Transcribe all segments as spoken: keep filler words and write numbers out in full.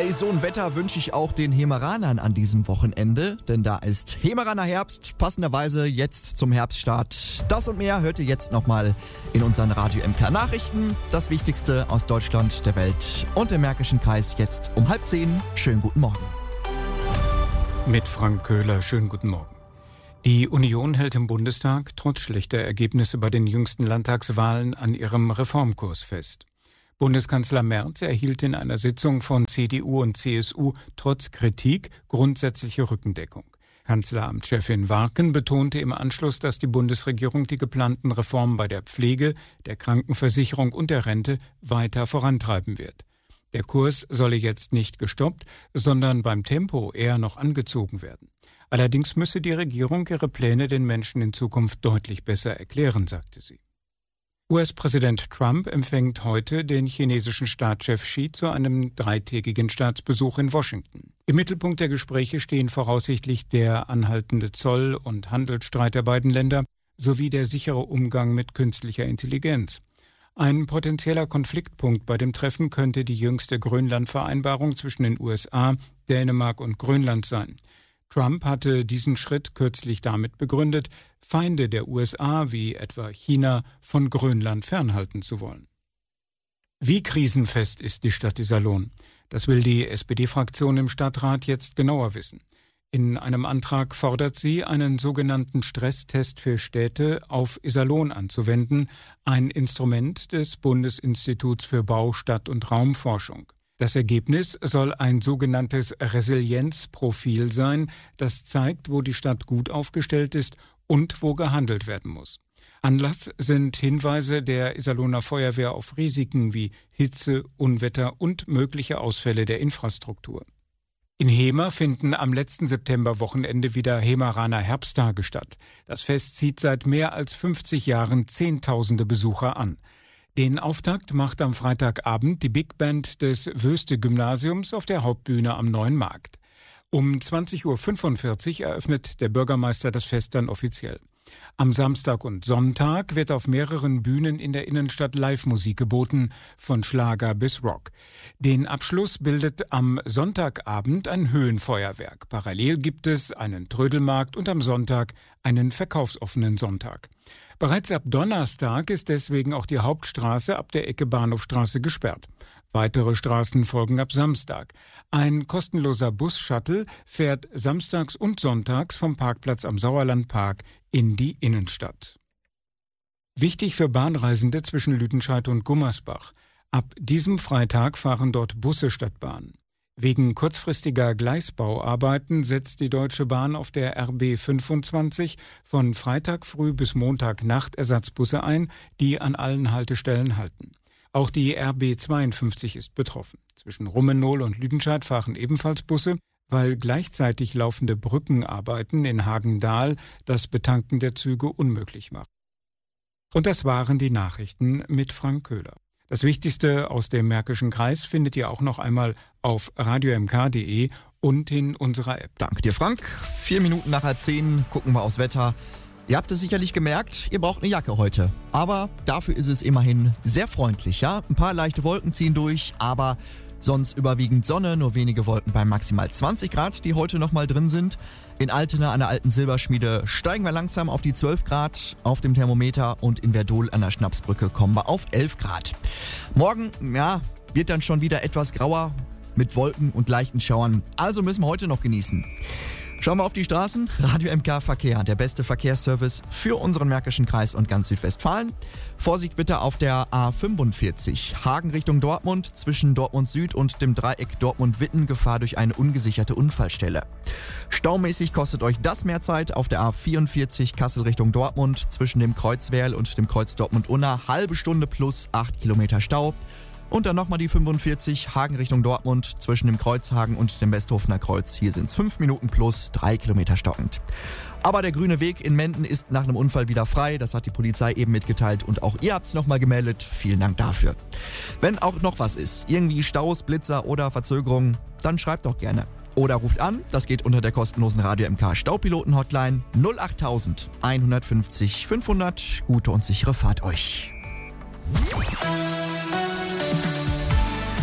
Ey, so ein Wetter wünsche ich auch den Hemeranern an diesem Wochenende, denn da ist Hemeraner Herbst, passenderweise jetzt zum Herbststart. Das und mehr hört ihr jetzt nochmal in unseren Radio M K Nachrichten. Das Wichtigste aus Deutschland, der Welt und dem Märkischen Kreis jetzt um halb zehn. Schönen guten Morgen. Mit Frank Köhler, schönen guten Morgen. Die Union hält im Bundestag trotz schlechter Ergebnisse bei den jüngsten Landtagswahlen an ihrem Reformkurs fest. Bundeskanzler Merz erhielt in einer Sitzung von C D U und C S U trotz Kritik grundsätzliche Rückendeckung. Kanzleramtschefin Warken betonte im Anschluss, dass die Bundesregierung die geplanten Reformen bei der Pflege, der Krankenversicherung und der Rente weiter vorantreiben wird. Der Kurs solle jetzt nicht gestoppt, sondern beim Tempo eher noch angezogen werden. Allerdings müsse die Regierung ihre Pläne den Menschen in Zukunft deutlich besser erklären, sagte sie. U S-Präsident Trump empfängt heute den chinesischen Staatschef Xi zu einem dreitägigen Staatsbesuch in Washington. Im Mittelpunkt der Gespräche stehen voraussichtlich der anhaltende Zoll- und Handelsstreit der beiden Länder sowie der sichere Umgang mit künstlicher Intelligenz. Ein potenzieller Konfliktpunkt bei dem Treffen könnte die jüngste Grönland-Vereinbarung zwischen den U S A, Dänemark und Grönland sein. Trump hatte diesen Schritt kürzlich damit begründet, Feinde der U S A wie etwa China von Grönland fernhalten zu wollen. Wie krisenfest ist die Stadt Iserlohn? Das will die S P D-Fraktion im Stadtrat jetzt genauer wissen. In einem Antrag fordert sie, einen sogenannten Stresstest für Städte auf Iserlohn anzuwenden, ein Instrument des Bundesinstituts für Bau-, Stadt- und Raumforschung. Das Ergebnis soll ein sogenanntes Resilienzprofil sein, das zeigt, wo die Stadt gut aufgestellt ist und wo gehandelt werden muss. Anlass sind Hinweise der Iserlohner Feuerwehr auf Risiken wie Hitze, Unwetter und mögliche Ausfälle der Infrastruktur. In Hemer finden am letzten Septemberwochenende wieder Hemeraner Herbsttage statt. Das Fest zieht seit mehr als fünfzig Jahren Zehntausende Besucher an. Den Auftakt macht am Freitagabend die Big Band des Wöste-Gymnasiums auf der Hauptbühne am Neuen Markt. Um zwanzig Uhr fünfundvierzig eröffnet der Bürgermeister das Fest dann offiziell. Am Samstag und Sonntag wird auf mehreren Bühnen in der Innenstadt Live-Musik geboten, von Schlager bis Rock. Den Abschluss bildet am Sonntagabend ein Höhenfeuerwerk. Parallel gibt es einen Trödelmarkt und am Sonntag einen verkaufsoffenen Sonntag. Bereits ab Donnerstag ist deswegen auch die Hauptstraße ab der Ecke Bahnhofstraße gesperrt. Weitere Straßen folgen ab Samstag. Ein kostenloser Bus-Shuttle fährt samstags und sonntags vom Parkplatz am Sauerlandpark in die Innenstadt. Wichtig für Bahnreisende zwischen Lüdenscheid und Gummersbach. Ab diesem Freitag fahren dort Busse statt Bahn. Wegen kurzfristiger Gleisbauarbeiten setzt die Deutsche Bahn auf der R B fünfundzwanzig von Freitag früh bis Montagnacht Ersatzbusse ein, die an allen Haltestellen halten. Auch die R B zweiundfünfzig ist betroffen. Zwischen Rummenohl und Lüdenscheid fahren ebenfalls Busse, weil gleichzeitig laufende Brückenarbeiten in Hagendahl das Betanken der Züge unmöglich machen. Und das waren die Nachrichten mit Frank Köhler. Das Wichtigste aus dem Märkischen Kreis findet ihr auch noch einmal auf radio m k punkt d e und in unserer App. Danke dir, Frank. Vier Minuten nach halb zehn gucken wir aufs Wetter. Ihr habt es sicherlich gemerkt, ihr braucht eine Jacke heute. Aber dafür ist es immerhin sehr freundlich, ja? Ein paar leichte Wolken ziehen durch, aber sonst überwiegend Sonne, nur wenige Wolken bei maximal zwanzig Grad, die heute nochmal drin sind. In Altena an der alten Silberschmiede steigen wir langsam auf die zwölf Grad auf dem Thermometer und in Verdol an der Schnapsbrücke kommen wir auf elf Grad. Morgen, ja, wird dann schon wieder etwas grauer mit Wolken und leichten Schauern. Also müssen wir heute noch genießen. Schauen wir auf die Straßen. Radio M K Verkehr, der beste Verkehrsservice für unseren Märkischen Kreis und ganz Südwestfalen. Vorsicht bitte auf der A fünfundvierzig, Hagen Richtung Dortmund, zwischen Dortmund Süd und dem Dreieck Dortmund-Witten, Gefahr durch eine ungesicherte Unfallstelle. Staumäßig kostet euch das mehr Zeit auf der A vierundvierzig, Kassel Richtung Dortmund, zwischen dem Kreuz Werl und dem Kreuz Dortmund-Unna, halbe Stunde plus acht Kilometer Stau. Und dann nochmal die fünfundvierzig, Hagen Richtung Dortmund, zwischen dem Kreuzhagen und dem Westhofener Kreuz. Hier sind es fünf Minuten plus drei Kilometer stockend. Aber der grüne Weg in Menden ist nach einem Unfall wieder frei. Das hat die Polizei eben mitgeteilt und auch ihr habt es nochmal gemeldet. Vielen Dank dafür. Wenn auch noch was ist, irgendwie Staus, Blitzer oder Verzögerungen, dann schreibt doch gerne. Oder ruft an, das geht unter der kostenlosen Radio M K Staupiloten-Hotline null acht tausend hundertfünfzig fünfhundert. Gute und sichere Fahrt euch.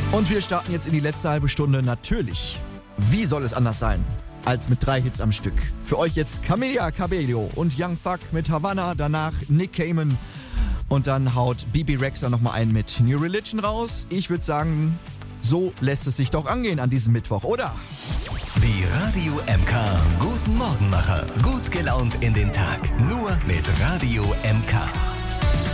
Und wir starten jetzt in die letzte halbe Stunde. Natürlich, wie soll es anders sein, als mit drei Hits am Stück. Für euch jetzt Camila Cabello und Young Thug mit Havana, danach Nick Cayman und dann haut B B Rexha nochmal ein mit New Religion raus. Ich würde sagen, so lässt es sich doch angehen an diesem Mittwoch, oder? Die Radio M K Guten Morgenmacher. Gut gelaunt in den Tag. Nur mit Radio M K.